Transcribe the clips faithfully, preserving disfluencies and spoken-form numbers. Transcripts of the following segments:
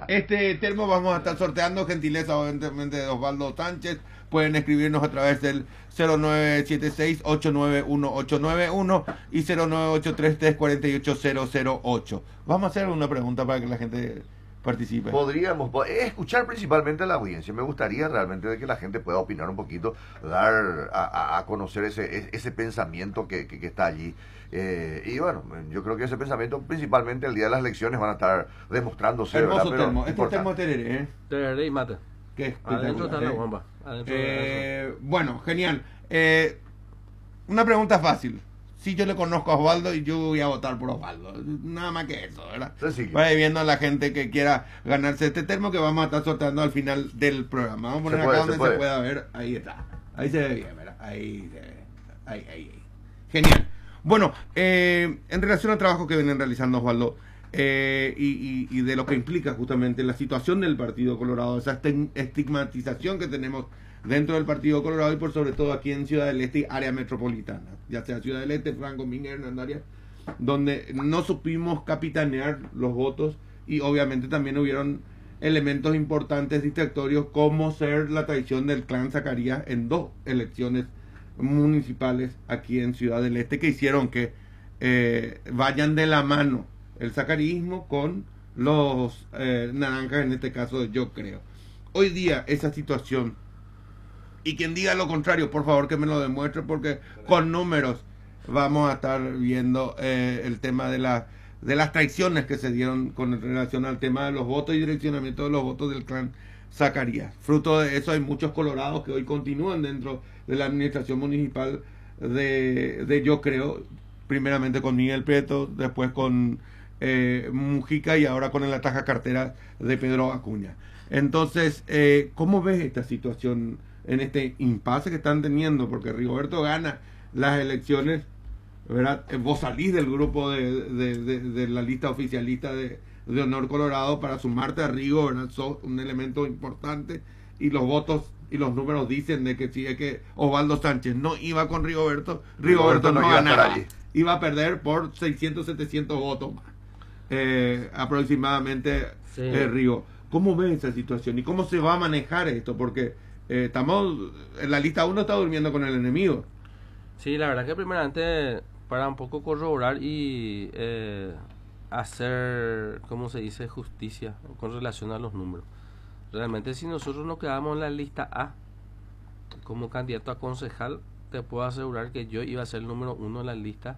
Este termo vamos a estar sorteando, gentileza obviamente de Osvaldo Sánchez. Pueden escribirnos a través del cero nueve siete seis ocho nueve uno ocho nueve uno y cero nueve ocho tres tres cuatro ocho cero cero ocho. Vamos a hacer una pregunta para que la gente participe. Podríamos po- escuchar principalmente a la audiencia. Me gustaría realmente de que la gente pueda opinar un poquito, dar a, a- a conocer ese, ese pensamiento que, que, que está allí. Eh, y bueno, yo creo que ese pensamiento principalmente el día de las elecciones van a estar demostrándose. Hermoso ¿verdad? Pero termo. Este importante. termo de tereré, ¿eh? Tereré y mate. Qué Adentro está espectacular, la ¿eh? bomba. Adentro de Eh, bueno, genial. Eh, una pregunta fácil. Si yo le conozco a Osvaldo y yo voy a votar por Osvaldo. Nada más que eso, ¿verdad? Sencillo. Vaya viendo a la gente que quiera ganarse este termo que vamos a estar sorteando al final del programa. Vamos a poner Se puede, acá donde se puede. se pueda ver. Ahí está. Ahí se ve bien, ¿verdad? Ahí se ve. Ahí, ahí, ahí. Genial. Bueno, eh, en relación al trabajo que vienen realizando Osvaldo, eh, y, y, y de lo que implica justamente la situación del Partido Colorado, esa este- estigmatización que tenemos dentro del Partido Colorado y por sobre todo aquí en Ciudad del Este y área metropolitana, ya sea Ciudad del Este, Franco, Minero, Hernandaria, donde no supimos capitanear los votos y obviamente también hubieron elementos importantes distractorios como ser la traición del clan Zacarías en dos elecciones municipales aquí en Ciudad del Este que hicieron que eh, vayan de la mano el zacarismo con los eh, naranjas, en este caso yo creo. Hoy día esa situación, y quien diga lo contrario, por favor que me lo demuestre, porque con números vamos a estar viendo eh, el tema de, la, de las traiciones que se dieron con relación al tema de los votos y direccionamiento de los votos del clan Zacarías. Fruto de eso hay muchos colorados que hoy continúan dentro de la administración municipal de, de yo creo, primeramente con Miguel Prieto, después con eh, Mujica y ahora con el ataja cartera de Pedro Acuña. Entonces, eh, ¿cómo ves esta situación en este impasse que están teniendo? Porque Rigoberto gana las elecciones, ¿verdad? Vos salís del grupo de, de, de, de la lista oficialista de, de Honor Colorado para sumarte a Rigo, ¿verdad? Sos un elemento importante y los votos y los números dicen de que si es que Osvaldo Sánchez no iba con Rigoberto, Rigoberto, Rigoberto no no iba a estar ganaba, allí. iba a perder por seiscientos, setecientos votos más, eh, aproximadamente. Sí. eh, Rigo, ¿cómo ves esa situación y cómo se va a manejar esto? Porque eh, estamos en la lista uno está durmiendo con el enemigo. Sí, la verdad que primeramente para un poco corroborar y eh, hacer, ¿cómo se dice?, justicia con relación a los números. Realmente si nosotros nos quedamos en la lista A como candidato a concejal, te puedo asegurar que yo iba a ser el número uno en la lista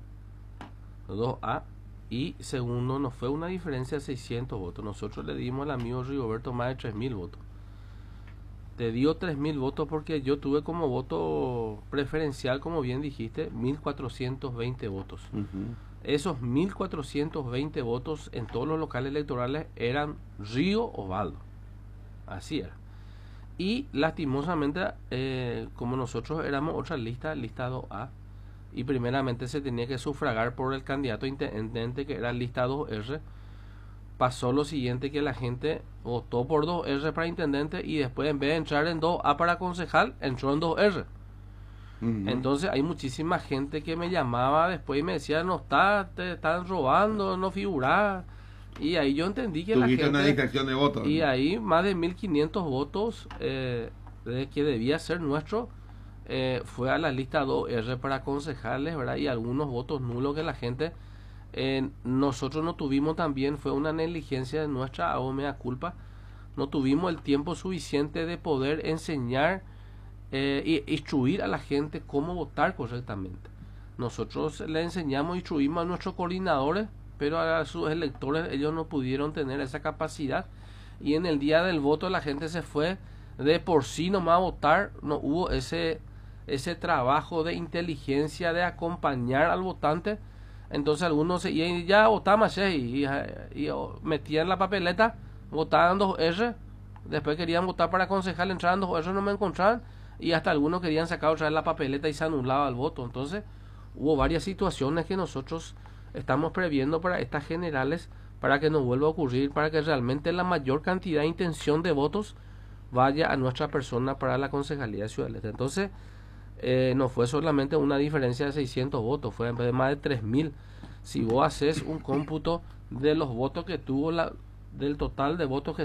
dos A y segundo nos fue una diferencia de seiscientos votos. Nosotros le dimos al amigo Rigoberto más de tres mil votos. Te dio tres mil votos porque yo tuve como voto preferencial, como bien dijiste, mil cuatrocientos veinte votos. Uh-huh. Esos mil cuatrocientos veinte votos en todos los locales electorales eran Río Osvaldo. Así era. Y lastimosamente, eh, como nosotros éramos otra lista, lista dos A, y primeramente se tenía que sufragar por el candidato intendente que era lista dos R, pasó lo siguiente, que la gente votó por dos R para intendente y después en vez de entrar en dos A para concejal, entró en dos R. Uh-huh. Entonces hay muchísima gente que me llamaba después y me decía, no está, te están robando, no figurás. Y ahí yo entendí que la Tuviste gente... una distracción de votos. Y ahí más de mil quinientos votos eh, de que debía ser nuestro, eh, fue a la lista dos R para concejales, ¿verdad? Y algunos votos nulos que la gente... Eh, nosotros no tuvimos también, fue una negligencia de nuestra, hago mea culpa, no tuvimos el tiempo suficiente de poder enseñar e eh, instruir a la gente cómo votar correctamente. Nosotros le enseñamos, instruimos a nuestros coordinadores, pero a sus electores ellos no pudieron tener esa capacidad y en el día del voto la gente se fue de por sí nomás a votar, no hubo ese, ese trabajo de inteligencia de acompañar al votante. Entonces algunos se, y ya votamos y, y, y metían la papeleta, votaban dos R, después querían votar para concejal, entraban dos R, no me encontraban y hasta algunos querían sacar otra vez la papeleta y se anulaba el voto. Entonces hubo varias situaciones que nosotros estamos previendo para estas generales, para que no vuelva a ocurrir, para que realmente la mayor cantidad de intención de votos vaya a nuestra persona para la concejalía de Ciudad del Este. Entonces eh, no fue solamente una diferencia de seiscientos votos, fue de más de tres mil. Si vos haces un cómputo de los votos que tuvo la, del total de votos que